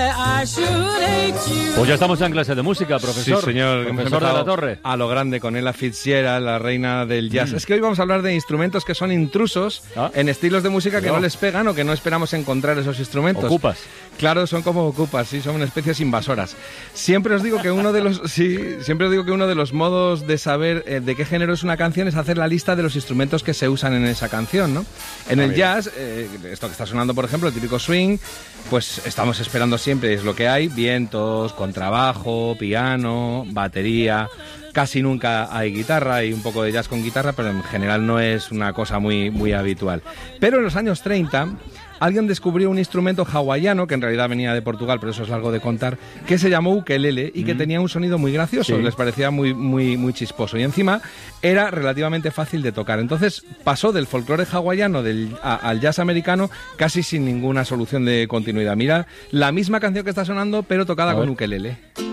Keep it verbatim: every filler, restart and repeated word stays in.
Pues ya estamos en clase de música, profesor. Sí, señor. Profesor de la Torre. A lo grande con Ella Fitzgerald, la reina del jazz. Mm. Es que hoy vamos a hablar de instrumentos que son intrusos ¿Ah? en estilos de música que no. no les pegan o que no esperamos encontrar esos instrumentos. Ocupas. Claro, son como ocupas, sí, son especies invasoras. Siempre os digo que uno de los sí, siempre os digo que uno de los modos de saber eh, de qué género es una canción es hacer la lista de los instrumentos que se usan en esa canción, ¿no? En ah, el bien. jazz, eh, esto que está sonando, por ejemplo, el típico swing, pues estamos esperando siempre, es lo que hay, vientos, contrabajo, piano, batería. Casi nunca hay guitarra, hay un poco de jazz con guitarra, pero en general no es una cosa muy, muy habitual. Pero en los años treinta, alguien descubrió un instrumento hawaiano, que en realidad venía de Portugal, pero eso es largo de contar, que se llamó ukelele y que mm. tenía un sonido muy gracioso, sí. les parecía muy, muy, muy chisposo. Y encima era relativamente fácil de tocar. Entonces pasó del folclore hawaiano del, a, al jazz americano casi sin ninguna solución de continuidad. Mira, la misma canción que está sonando, pero tocada con ukelele.